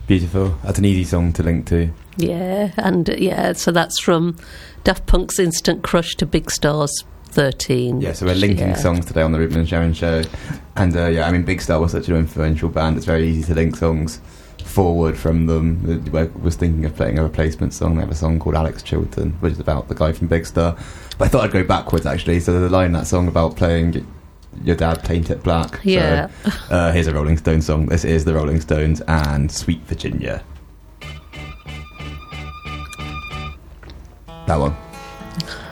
Beautiful. That's an easy song to link to. Yeah, and so that's from Daft Punk's Instant Crush to Big Star's 13. Yeah, so we're linking songs today on the Ruben and Sharon show. And I mean, Big Star was such an influential band, it's very easy to link songs forward from them. I was thinking of playing a replacement song. They have a song called Alex Chilton, which is about the guy from Big Star. But I thought I'd go backwards, actually. So there's a line in that song about playing your dad paint it black. Yeah. So, here's a Rolling Stones song. This is the Rolling Stones and Sweet Virginia. That one.